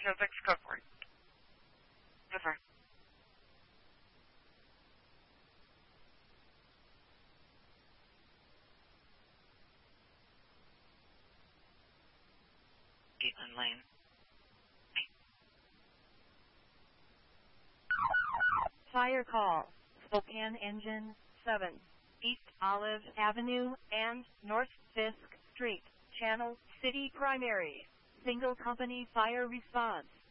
Physics code for it. Yes, sir. Gateland Lane. Fire call. Spokane Engine 7. East Olive Avenue and North Fisk Street. Channel City Primary. Single company fire response.